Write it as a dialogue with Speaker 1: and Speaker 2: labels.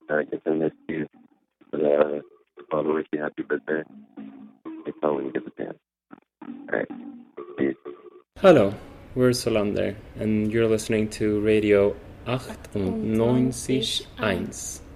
Speaker 1: get them this to the Bubba wish you happy birthday. It's all when you get the chance. Alright, peace.
Speaker 2: Hallo, we're Solander and you're listening to Radio 98.1